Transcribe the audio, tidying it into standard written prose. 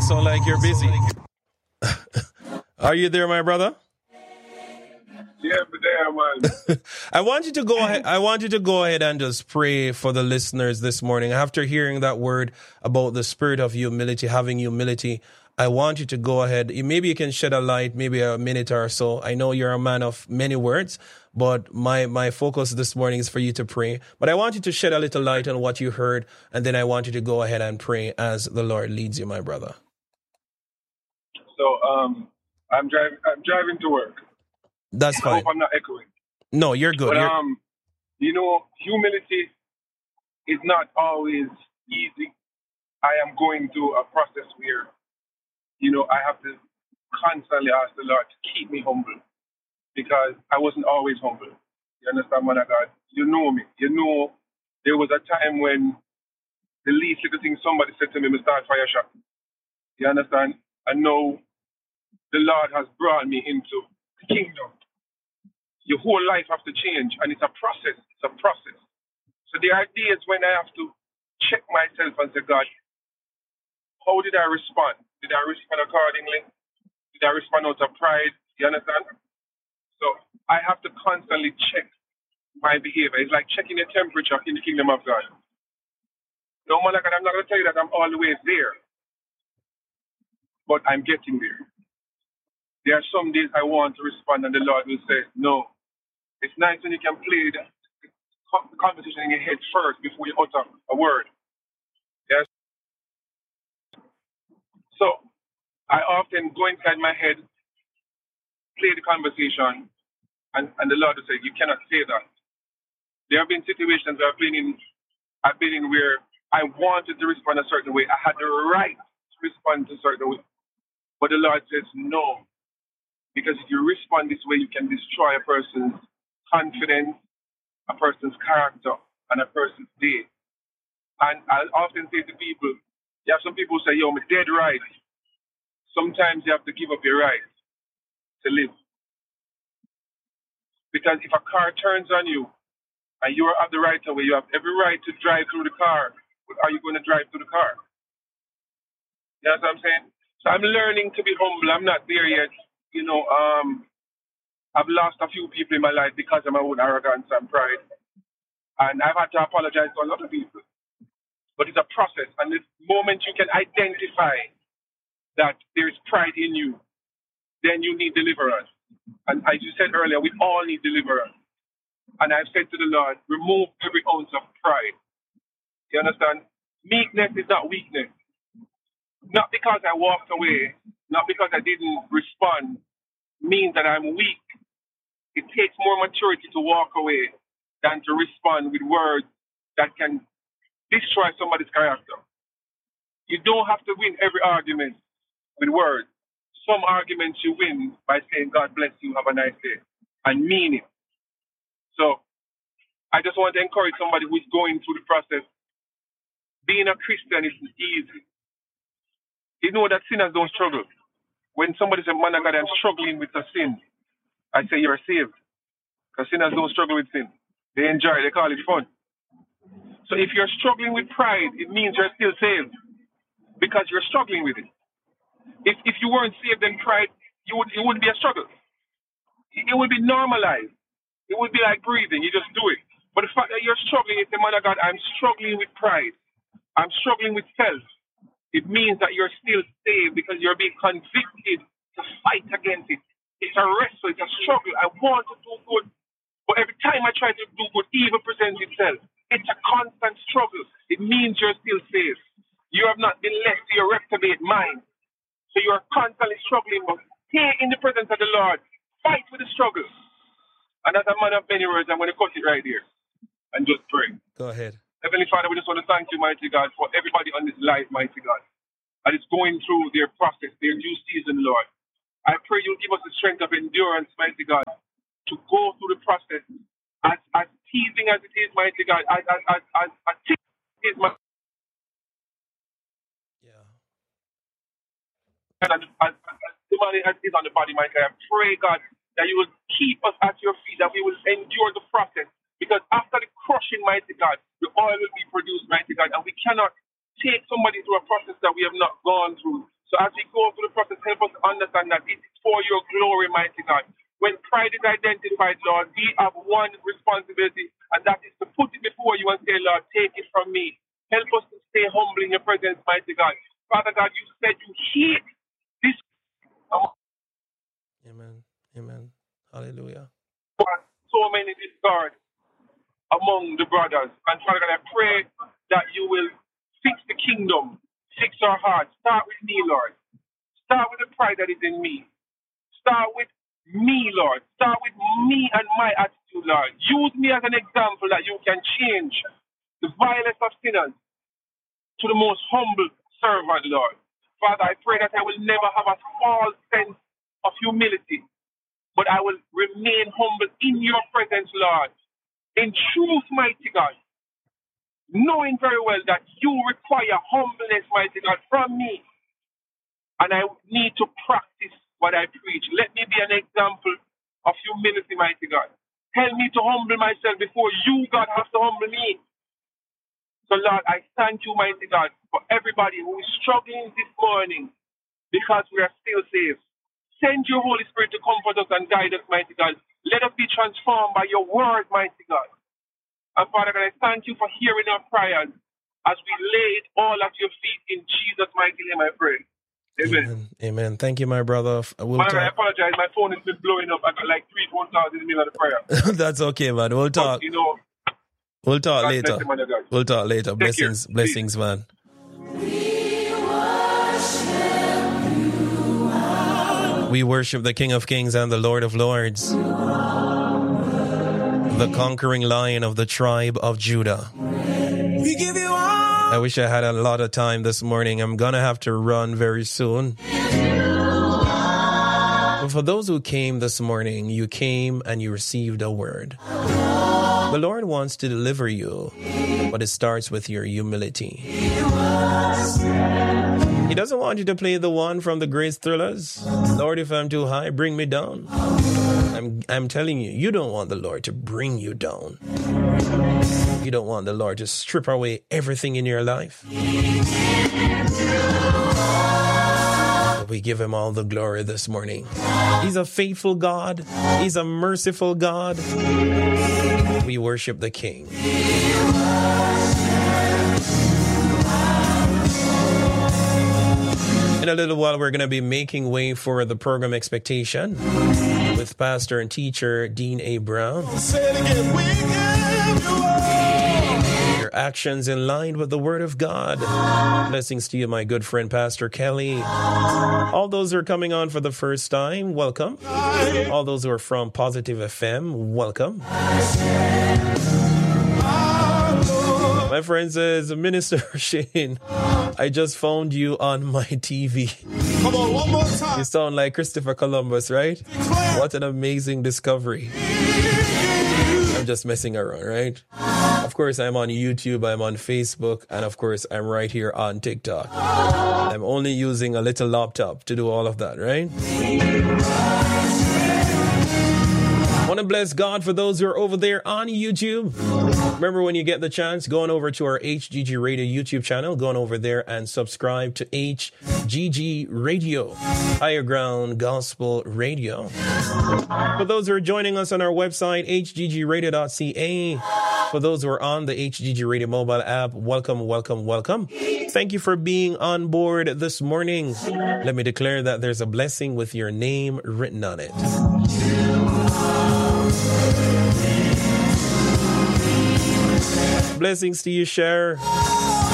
sound like you're busy. Are you there, my brother? Yeah, but there, man. I want you to go ahead. I want you to go ahead and just pray for the listeners this morning. After hearing that word about the spirit of humility, having humility, I want you to go ahead. Maybe you can shed a light, maybe a minute or so. I know you're a man of many words, but my focus this morning is for you to pray. But I want you to shed a little light on what you heard, and then I want you to go ahead and pray as the Lord leads you, my brother. So, I'm driving to work. That's I fine. hope I'm not echoing. No, you're good. But humility is not always easy. I am going through a process where, I have to constantly ask the Lord to keep me humble because I wasn't always humble. You understand, man of God? You know me. You know there was a time when the least little thing somebody said to me, "Mr. Start fire shop." You understand? And now the Lord has brought me into the kingdom. Your whole life has to change, and it's a process. It's a process. So there are days when I have to check myself and say, God, how did I respond? Did I respond accordingly? Did I respond out of pride? You understand? So I have to constantly check my behavior. It's like checking the temperature in the kingdom of God. No, man, like, I'm not going to tell you that I'm always there, but I'm getting there. There are some days I want to respond, and the Lord will say, no. It's nice when you can play the conversation in your head first before you utter a word. Yes. So I often go inside my head, play the conversation, and the Lord will say, you cannot say that. There have been situations where I've been in where I wanted to respond a certain way. I had the right to respond a certain way. But the Lord says no. Because if you respond this way, you can destroy a person's confidence, a person's character, and a person's day. And I often say to people, you have some people who say, yo, I'm dead right. Sometimes you have to give up your right to live. Because if a car turns on you and you are at the right of way, you have every right to drive through the car. But are you going to drive through the car? You know what I'm saying? So I'm learning to be humble. I'm not there yet. I've lost a few people in my life because of my own arrogance and pride. And I've had to apologize to a lot of people. But it's a process. And the moment you can identify that there is pride in you, then you need deliverance. And as you said earlier, we all need deliverance. And I've said to the Lord, remove every ounce of pride. You understand? Meekness is not weakness. Not because I walked away, not because I didn't respond, means that I'm weak. It takes more maturity to walk away than to respond with words that can destroy somebody's character. You don't have to win every argument with words. Some arguments you win by saying, God bless you, have a nice day, and mean it. So I just want to encourage somebody who's going through the process. Being a Christian isn't easy. You know that sinners don't struggle. When somebody says, man of God, I'm struggling with a sin, I say you're saved. Because sinners don't struggle with sin. They enjoy it. They call it fun. So if you're struggling with pride, it means you're still saved. Because you're struggling with it. If you weren't saved in pride, it wouldn't be a struggle. It would be normalized. It would be like breathing. You just do it. But the fact that you're struggling, you say, man of God, I'm struggling with pride. I'm struggling with self. It means that you're still saved because you're being convicted to fight against it. It's a wrestle. It's a struggle. I want to do good. But every time I try to do good, evil presents itself. It's a constant struggle. It means you're still saved. You have not been left to your reprobate mind. So you are constantly struggling. But here in the presence of the Lord, fight with the struggle. And as a man of many words, I'm going to cut it right here and just pray. Go ahead. Heavenly Father, we just want to thank you, mighty God, for everybody on this life, mighty God, that is going through their process, their new season, Lord. I pray you'll give us the strength of endurance, mighty God, to go through the process as teasing as it is, mighty God, as it is, my as demanding as it is on the body, mighty God. I pray, God, that you will keep us at your feet, that we will endure the process. Because after the crushing, mighty God, the oil will be produced, mighty God, and we cannot take somebody through a process that we have not gone through. So as we go through the process, help us understand that it is for your glory, mighty God. When pride is identified, Lord, we have one responsibility, and that is to put it before you and say, Lord, take it from me. Help us to stay humble in your presence, mighty God. Father God, you said you hate this. Amen. Amen. Hallelujah. So many discards among the brothers. And Father God, I pray that you will fix the kingdom, fix our hearts. Start with me, Lord. Start with the pride that is in me. Start with me, Lord. Start with me and my attitude, Lord. Use me as an example that you can change the vilest of sinners to the most humble servant, Lord. Father, I pray that I will never have a false sense of humility, but I will remain humble in your presence, Lord. In truth, mighty God, knowing very well that you require humbleness, mighty God, from me. And I need to practice what I preach. Let me be an example of humility, mighty God. Help me to humble myself before you, God, have to humble me. So, Lord, I thank you, mighty God, for everybody who is struggling this morning because we are still saved. Send your Holy Spirit to comfort us and guide us, mighty God. Let us be transformed by your word, mighty God. And Father God, I thank you for hearing our prayers as we lay it all at your feet. In Jesus' mighty name I pray. Amen. Amen. Thank you, my brother. I apologize. My phone has been blowing up. I got like 3 phone calls in the middle of the prayer. That's okay, man. We'll talk. But, you know, we'll talk later. You, we'll talk later. Blessings, blessings, man. We worship the King of Kings and the Lord of Lords, the conquering Lion of the tribe of Judah. We give you all. I wish I had a lot of time this morning. I'm going to have to run very soon. But for those who came this morning, you came and you received a word. The Lord wants to deliver you, but it starts with your humility. He doesn't want you to play the one from the Grace Thrillers. Lord, if I'm too high, bring me down. I'm telling you, you don't want the Lord to bring you down. You don't want the Lord to strip away everything in your life. But we give him all the glory this morning. He's a faithful God. He's a merciful God. We worship the King. In a little while, we're going to be making way for the program Expectation with pastor and teacher Dean A. Brown. Your actions in line with the Word of God. Blessings to you, my good friend, Pastor Kelly. All those who are coming on for the first time, welcome. All those who are from Positive FM, welcome. My friend says, Minister Shane, I just found you on my TV. Come on, one more time. You sound like Christopher Columbus, right? What an amazing discovery. I'm just messing around, right? Of course, I'm on YouTube, I'm on Facebook, and of course, I'm right here on TikTok. I'm only using a little laptop to do all of that, right? I want to bless God for those who are over there on YouTube. Remember, when you get the chance, go on over to our HGG Radio YouTube channel. Go on over there and subscribe to HGG Radio, Higher Ground Gospel Radio. For those who are joining us on our website, hggradio.ca. For those who are on the HGG Radio mobile app, welcome, welcome, welcome. Thank you for being on board this morning. Let me declare that there's a blessing with your name written on it. Blessings to you, Cher.